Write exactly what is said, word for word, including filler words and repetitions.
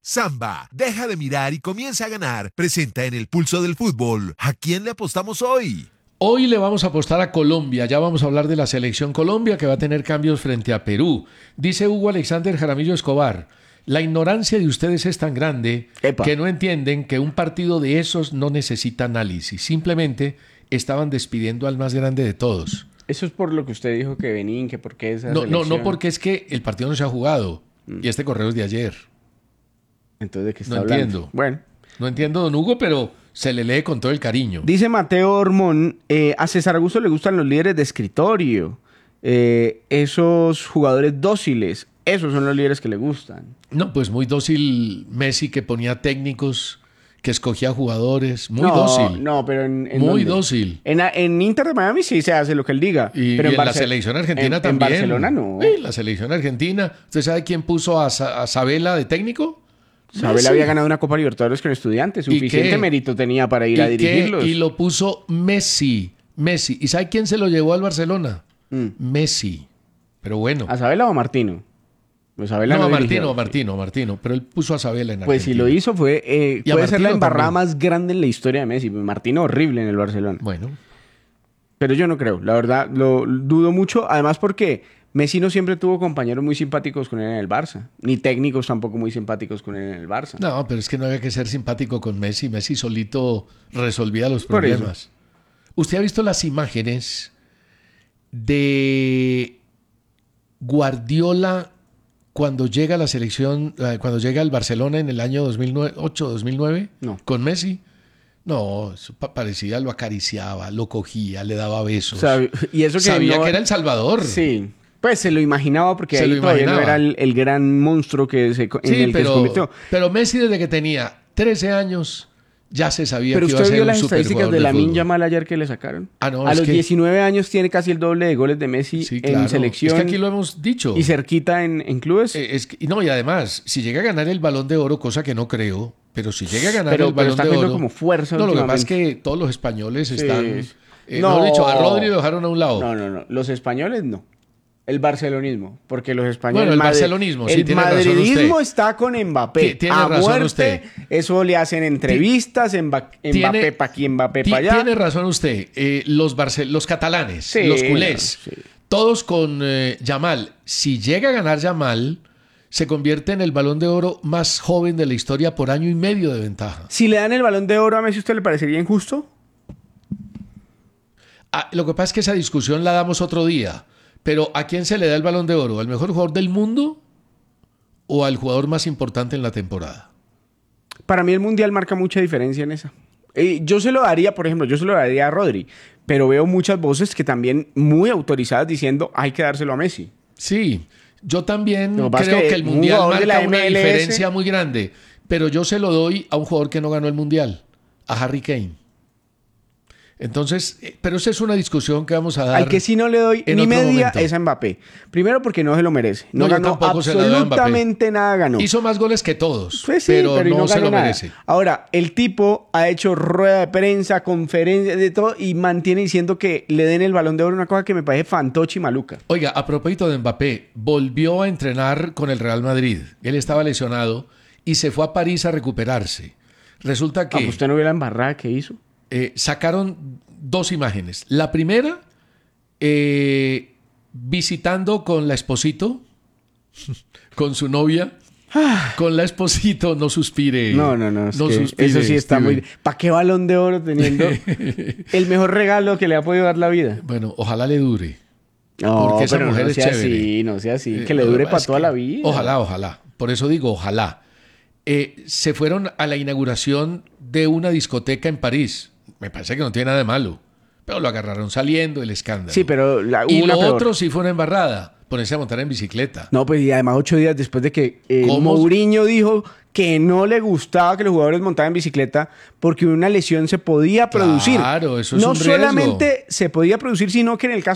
Samba, deja de mirar y comienza a ganar. Presenta en el Pulso del Fútbol. ¿A quién le apostamos hoy? Hoy le vamos a apostar a Colombia. Ya vamos a hablar de la selección Colombia, que va a tener cambios frente a Perú. Dice Hugo Alexander Jaramillo Escobar: la ignorancia de ustedes es tan grande Epa. que no entienden que un partido de esos no necesita análisis. Simplemente estaban despidiendo al más grande de todos. Eso es por lo que usted dijo que Benín, que por qué esa No, no, selección. no, porque es que el partido no se ha jugado. Mm. Y este correo es de ayer. Entonces, ¿de qué está No hablando? entiendo. Bueno. No entiendo, don Hugo, pero se le lee con todo el cariño. Dice Mateo Hormón, eh, a César Augusto le gustan los líderes de escritorio. Eh, esos jugadores dóciles, esos son los líderes que le gustan. No, pues muy dócil Messi, que ponía técnicos, que escogía jugadores. Muy no, dócil. No, pero en, en Muy ¿dónde? En, En, en Inter de Miami sí se hace lo que él diga. Y, pero y en, en la Barce- selección argentina en, también. En Barcelona no. Sí, la selección argentina. ¿Usted sabe quién puso a, Sa- a Sabela de técnico? Sabela Messi. había ganado una Copa Libertadores con Estudiantes. ¿Y Suficiente qué? mérito tenía para ir ¿Y a qué? dirigirlos. Y lo puso Messi. Messi. ¿Y sabe quién se lo llevó al Barcelona? Mm. Messi. Pero bueno. ¿A Sabela o a Martino? Pues Sabela No, a dirigió. Martino, a Martino, a Martino. Pero él puso a Sabela en Pues si Argentina. lo hizo fue... Eh, Y a puede ser la Martino embarrada también. más grande en la historia de Messi. Martino horrible en el Barcelona. Bueno. Pero yo no creo. La verdad, lo dudo mucho. Además porque Messi no siempre tuvo compañeros muy simpáticos con él en el Barça. Ni técnicos tampoco muy simpáticos con él en el Barça. No, pero es que no había que ser simpático con Messi. Messi solito resolvía los Por eso. problemas. ¿Usted ha visto las imágenes de Guardiola cuando llega a la selección, eh, cuando llega al Barcelona en el año dos mil ocho, dos mil nueve? No. ¿Con Messi? No, eso pa- parecía, lo acariciaba, lo cogía, le daba besos. Sabe- y eso que Sabía no- que era El Salvador. Sí. Pues se lo imaginaba porque Se ahí lo todavía no imaginaba. era el, el gran monstruo que se, en Sí, el que se pero, convirtió. pero Messi desde que tenía trece años ya se sabía Pero que iba a usted ser vio un las estadísticas superjugador de de Lamine fútbol. Yamal ayer que le sacaron. Ah, no, a es los que- diecinueve años tiene casi el doble de goles de Messi Sí, en claro. selección. Es que aquí lo hemos dicho. Y cerquita en, en clubes. Eh, es que- y no, y además, si llega a ganar el Balón de Oro, cosa que no creo, pero si llega a ganar Pero- el pero Balón está de cogiendo Oro... como fuerza No, lo que pasa es últimamente. que todos los españoles Sí. están... Eh, No. no. dicho, a Rodri lo dejaron a un lado. No, no, no. Los españoles no. El barcelonismo. Porque los españoles... Bueno, el madri- barcelonismo, sí, el tiene razón madridismo usted. está con Mbappé. Ti- tiene a razón muerte. usted. Eso le hacen entrevistas. Mba- Tiene- Mbappé para aquí, Mbappé Ti- para allá. Tiene razón usted. Eh, los, Barce- los catalanes, Sí, los culés, sí. todos con eh, Yamal. Si llega a ganar Yamal, se convierte en el Balón de Oro más joven de la historia por año y medio de ventaja. Si le dan el Balón de Oro a Messi, ¿usted le parecería injusto? Ah, lo que pasa es que esa discusión la damos otro día. Pero ¿a quién se le da el Balón de Oro? ¿Al mejor jugador del mundo o al jugador más importante en la temporada? Para mí el Mundial marca mucha diferencia en esa. Eh, yo se lo daría, por ejemplo, yo se lo daría a Rodri. Pero veo muchas voces que también muy autorizadas diciendo hay que dárselo a Messi. Sí, yo también Lo que pasa creo es que que el un Mundial jugador de marca la una M L S diferencia muy grande. Pero yo se lo doy a un jugador que no ganó el Mundial, a Harry Kane. Entonces, eh, pero esa es una discusión que vamos a dar. Al que sí no le doy en ni otro media momento. es a Mbappé. Primero porque no se lo merece. No, No, yo ganó tampoco se la doy a Mbappé. absolutamente nada ganó. Hizo más goles que todos, Pues sí, pero, pero, y no, no se ganó lo nada. merece. Ahora, el tipo ha hecho rueda de prensa, conferencia, de todo, y mantiene diciendo que le den el Balón de Oro, una cosa que me parece fantoche y maluca. Oiga, a propósito de Mbappé, volvió a entrenar con el Real Madrid. Él estaba lesionado y se fue a París a recuperarse. Resulta Ah, que pues ¿usted no vio la embarrada que hizo? eh, sacaron dos imágenes. La primera, eh, visitando con la esposito, con su novia. Con la esposito, no suspire. No, no, no. es no que suspire, eso sí está Steven. muy... ¿Para qué Balón de Oro teniendo el mejor regalo que le ha podido dar la vida? Bueno, ojalá le dure. No, Porque esa pero mujer no es sea chévere. así, no sea así. Eh, Que le lo dure pasa para es toda que- la vida. Ojalá, ojalá. Por eso digo, ojalá. Eh, se fueron a la inauguración de una discoteca en París. Me parece que no tiene nada de malo. Pero lo agarraron saliendo, el escándalo. Sí, pero la, Y una lo peor. otro sí fue una embarrada. Ponerse a montar en bicicleta. No, pues y además ocho días después de que eh, ¿Cómo? Mourinho dijo que no le gustaba que los jugadores montaran en bicicleta porque una lesión se podía producir. Claro, eso es no un riesgo. solamente se podía producir, sino que en el caso